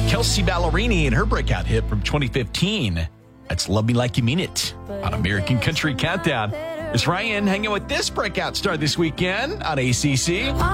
Kelsey Ballerini and her breakout hit from 2015. That's Love Me Like You Mean It on American Country Countdown. It's Ryan hanging with this breakout star this weekend on ACC.